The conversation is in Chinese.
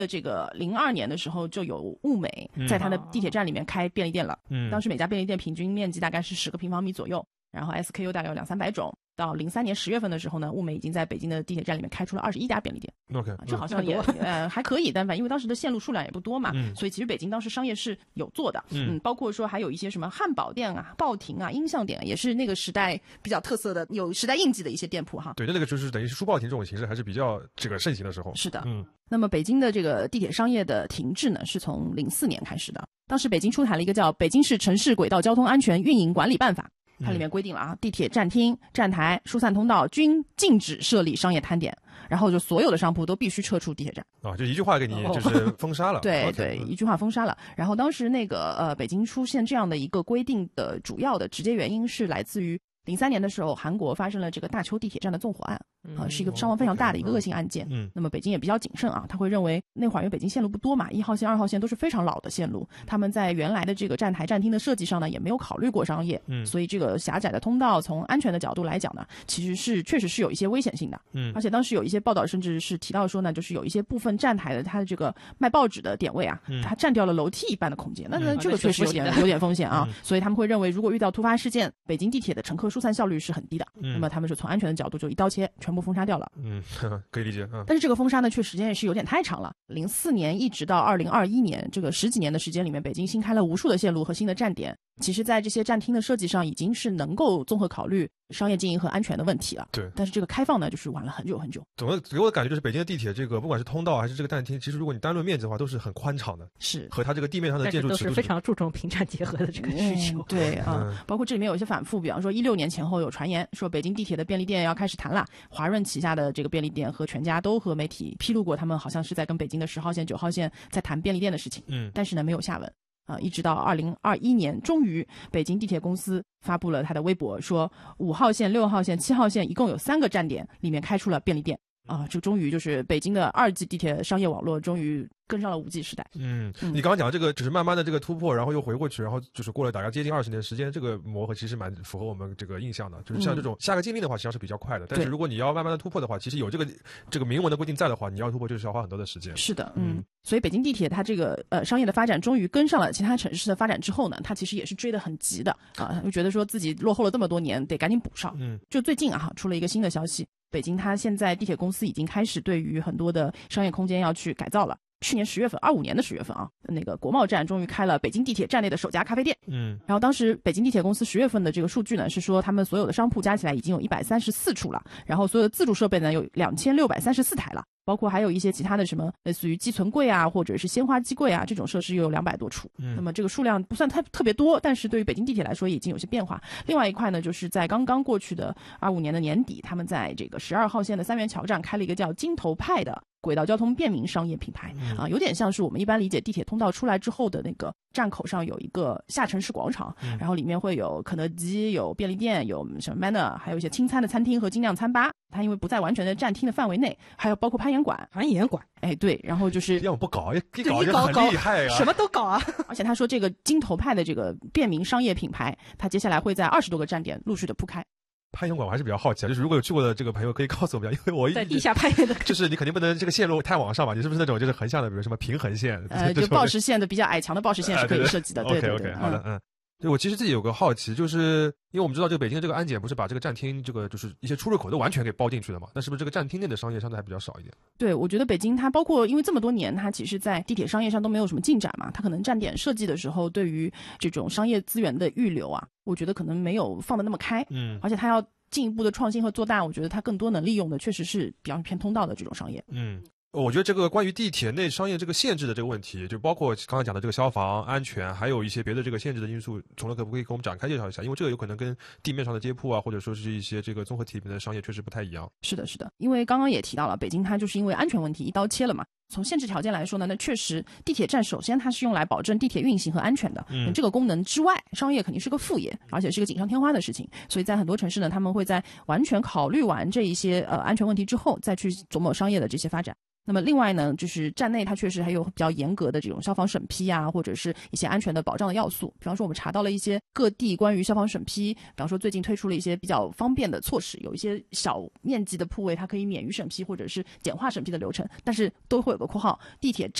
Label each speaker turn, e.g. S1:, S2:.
S1: 这个02年的时候就有物美在它的地铁站里面开便利店了。当时每家便利店平均面积大概是10个平方米左右，然后 SKU 大概有200-300种。到03年10月份的时候呢，物美已经在北京的地铁站里面开出了21家便利店。
S2: OK，
S1: 这好像也还可以，但反正因为当时的线路数量也不多嘛，所以其实北京当时商业是有做的。包括说还有一些什么汉堡店啊、报亭啊、音像店，也是那个时代比较特色的、有时代印记的一些店铺哈。
S2: 对，那个就是等于是书报亭这种形式还是比较这个盛行的时候。
S1: 是的，那么北京的这个地铁商业的停滞呢，是从04年开始的。当时北京出台了一个叫《北京市城市轨道交通安全运营管理办法》。它里面规定了啊，地铁站厅、站台、疏散通道均禁止设立商业摊点，然后就所有的商铺都必须撤出地铁站
S2: 啊，就一句话给你就是封杀了。
S1: 对对，一句话封杀了。然后当时那个北京出现这样的一个规定的主要的直接原因是来自于03年的时候，韩国发生了这个大邱地铁站的纵火案，是一个伤亡非常大的一个恶性案件。那么北京也比较谨慎啊，他会认为那会儿因为北京线路不多嘛，1号线、2号线都是非常老的线路，他们在原来的这个站台、站厅的设计上呢，也没有考虑过商业，所以这个狭窄的通道从安全的角度来讲呢，其实是确实是有一些危险性的。而且当时有一些报道甚至是提到说呢，就是有一些部分站台的它的这个卖报纸的点位啊，它占掉了楼梯一般的空间，那这个确实有点风险啊，所以他们会认为如果遇到突发事件，北京地铁的乘客疏散效率是很低的，那么他们是从安全的角度就一刀切，全部封杀掉了。
S2: 可以理解。
S1: 但是这个封杀呢，却时间也是有点太长了。04年一直到2021年，这个10几年的时间里面，北京新开了无数的线路和新的站点。其实在这些站厅的设计上已经是能够综合考虑商业经营和安全的问题了。
S2: 对，
S1: 但是这个开放呢，就是晚了很久很久。
S2: 总的给我的感觉就是北京的地铁这个不管是通道还是这个站厅，其实如果你单论面积的话都是很宽敞的，
S1: 是
S2: 和它这个地面上的建筑尺度
S3: 都是非常注重平站结合的这个需求。
S1: 对啊，包括这里面有一些反复，比方说16年前后有传言说北京地铁的便利店要开始谈了，华润旗下的这个便利店和全家都和媒体披露过，他们好像是在跟北京的10号线、9号线在谈便利店的事情。但是呢没有下文。一直到2021年，终于北京地铁公司发布了他的微博，说5号线、6号线、7号线一共有3个站点里面开出了便利店。这终于就是北京的2级地铁商业网络终于跟上了5G 时代。
S2: 你刚刚讲的这个只是慢慢的这个突破，然后又回过去，然后就是过了大概接近20年时间，这个磨合其实蛮符合我们这个印象的。就是像这种下个禁令的话，实际上是比较快的。但是如果你要慢慢的突破的话，其实有这个明文的规定在的话，你要突破就是要花很多的时间。
S1: 是的，所以北京地铁它这个商业的发展终于跟上了其他城市的发展之后呢，它其实也是追得很急的啊，就觉得说自己落后了这么多年，得赶紧补上。就最近出了一个新的消息。北京它现在地铁公司已经开始对于很多的商业空间要去改造了。去年10月份，25年的10月份那个国贸站终于开了北京地铁站内的首家咖啡店。然后当时北京地铁公司10月份的这个数据呢，是说他们所有的商铺加起来已经有134处了，然后所有的自助设备呢有2634台了，包括还有一些其他的什么类似于寄存柜啊，或者是鲜花机柜啊，这种设施又有200多处。那么这个数量不算特别多，但是对于北京地铁来说也已经有些变化。另外一块呢，就是在刚刚过去的25年的年底，他们在这个12号线的三元桥站开了一个叫金头派的轨道交通便民商业品牌。有点像是我们一般理解地铁通道出来之后的那个站口上有一个下沉式广场，然后里面会有肯德基、有便利店、有什么 Manner， 还有一些轻餐的餐厅和精酿餐吧。它因为不在完全的站厅的范围内，还有包括攀岩馆。对，然后就是
S2: 要不搞一搞就很厉害啊，
S3: 什么都搞啊。
S1: 而且他说这个金头派的这个便民商业品牌，它接下来会在20多个站点陆续的铺开。
S2: 攀岩馆我还是比较好奇就是如果有去过的这个朋友可以告诉我们，因为我
S3: 在地下攀岩的，
S2: 就是你肯定不能这个线路太往上吧？你是不是那种就是横向的，比如什么平衡线？
S1: 就报时线的比较矮墙的报时线是可以设计的。对对对，
S2: 好的，对，我其实自己有个好奇，就是因为我们知道这个北京的这个安检不是把这个站厅这个就是一些出入口都完全给包进去了嘛？那是不是这个站厅内的商业相对还比较少一点？
S1: 对，我觉得北京它包括因为这么多年，它其实在地铁商业上都没有什么进展嘛，它可能站点设计的时候对于这种商业资源的预留啊，我觉得可能没有放得那么开。而且它要进一步的创新和做大，我觉得它更多能利用的确实是比较偏通道的这种商业。
S2: 我觉得这个关于地铁内商业这个限制的这个问题，就包括刚才讲的这个消防安全，还有一些别的这个限制的因素，虫乐可不可以给我们展开介绍一下？因为这个有可能跟地面上的街铺啊，或者说是一些这个综合体里面的商业确实不太一样。
S1: 是的，是的，因为刚刚也提到了，北京它就是因为安全问题一刀切了嘛。从限制条件来说呢，那确实地铁站首先它是用来保证地铁运行和安全的，这个功能之外，商业肯定是个副业，而且是个锦上添花的事情。所以在很多城市呢，他们会在完全考虑完这一些安全问题之后，再去琢磨商业的这些发展。 那么另外呢，就是站内它确实还有比较严格的这种消防审批啊，或者是一些安全的保障的要素。比方说我们查到了一些各地关于消防审批，比方说最近推出了一些比较方便的措施，有一些小面积的铺位它可以免于审批或者是简化审批的流程，但是都会有个括号，地铁